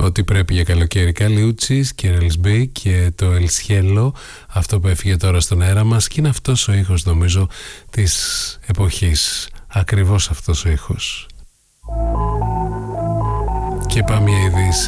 ό,τι πρέπει για καλοκαίρι. Καλιούτσις και RLB και το El Cielo, αυτό που έφυγε τώρα στον αέρα μας, και είναι αυτός ο ήχος, νομίζω, της εποχής. Ακριβώς αυτός ο ήχος. Και πάμε μια είδηση.